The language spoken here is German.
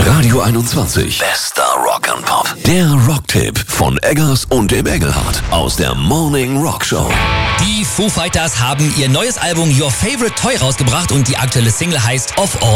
Radio 21. Bester Rock and Pop. Der Rocktipp von Eggers und dem Engelhardt aus der Morning Rock Show. Die Foo Fighters haben ihr neues Album Your Favorite Toy rausgebracht und die aktuelle Single heißt Of All